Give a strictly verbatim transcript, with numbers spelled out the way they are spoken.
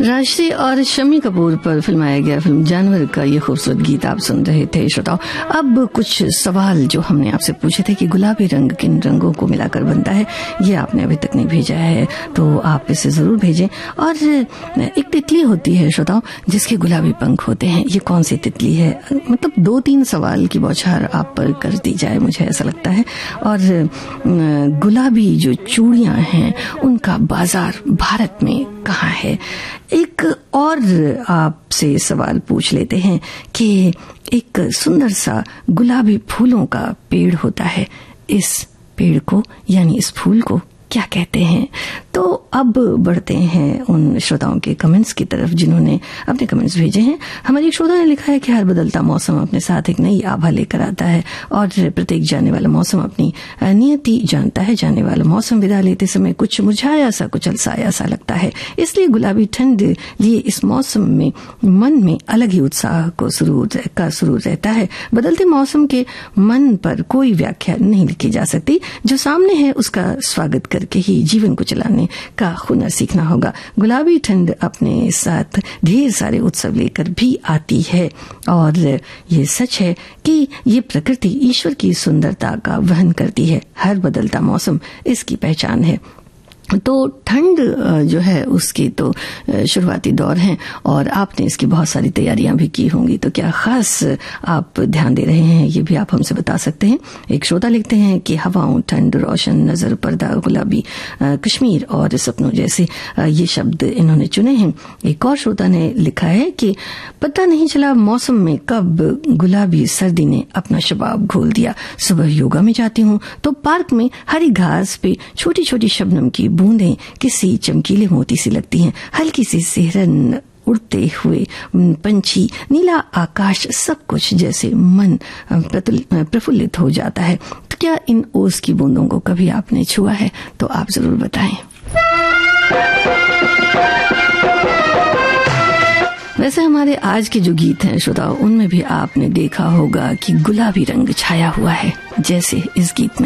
राजश्री और शम्मी कपूर पर फिल्माया गया फिल्म जानवर का ये खूबसूरत गीत आप सुन रहे थे श्रोताओं। अब कुछ सवाल जो हमने आपसे पूछे थे कि गुलाबी रंग किन रंगों को मिलाकर बनता है, ये आपने अभी तक नहीं भेजा है, तो आप इसे जरूर भेजें। और एक तितली होती है श्रोताओं जिसके गुलाबी पंख होते हैं, ये कौन सी तितली है? मतलब दो तीन सवाल की बौछार आप पर कर दी जाए, मुझे ऐसा लगता है। और गुलाबी जो चूड़ियां हैं उनका बाजार भारत में कहाँ है? एक और आपसे सवाल पूछ लेते हैं कि एक सुंदर सा गुलाबी फूलों का पेड़ होता है, इस पेड़ को यानी इस फूल को क्या कहते हैं? तो अब बढ़ते हैं उन श्रोताओं के कमेंट्स की तरफ जिन्होंने अपने कमेंट्स भेजे हैं। हमारी श्रोता ने लिखा है कि हर बदलता मौसम अपने साथ एक नई आभा लेकर आता है और प्रत्येक जाने वाला मौसम अपनी नियति जानता है। जाने वाला मौसम विदा लेते समय कुछ मुरझाया सा, कुछ अलसाया सा लगता है, इसलिए गुलाबी ठंड लिए इस मौसम में मन में अलग ही उत्साह को सुरूर का सुरूर रहता है। बदलते मौसम के मन पर कोई व्याख्या नहीं लिखी जा सकती, जो सामने है उसका स्वागत करके ही जीवन को चलाने का हुनर सीखना होगा। गुलाबी ठंड अपने साथ ढेर सारे उत्सव लेकर भी आती है और ये सच है कि ये प्रकृति ईश्वर की सुंदरता का वहन करती है। हर बदलता मौसम इसकी पहचान है। तो ठंड जो है उसकी तो शुरुआती दौर है और आपने इसकी बहुत सारी तैयारियां भी की होंगी, तो क्या खास आप ध्यान दे रहे हैं ये भी आप हमसे बता सकते हैं। एक श्रोता लिखते हैं कि हवाओं, ठंड, रोशन, नजर, पर्दा, गुलाबी, कश्मीर और सपनों जैसे ये शब्द इन्होंने चुने हैं। एक और श्रोता ने लिखा है कि पता नहीं चला मौसम में कब गुलाबी सर्दी ने अपना शबाब घोल दिया। सुबह योगा में जाती हूँ तो पार्क में हरी घास पे छोटी छोटी शबनम की बूंदें किसी चमकीले मोती सी लगती हैं। हल्की सी सिहरन, उड़ते हुए पंछी, नीला आकाश, सब कुछ जैसे मन प्रफुल्लित हो जाता है। तो क्या इन ओस की बूंदों को कभी आपने छुआ है? तो आप जरूर बताएं। वैसे हमारे आज के जो गीत हैं श्रोताओं, उनमें भी आपने देखा होगा कि गुलाबी रंग छाया हुआ है, जैसे इस गीत में।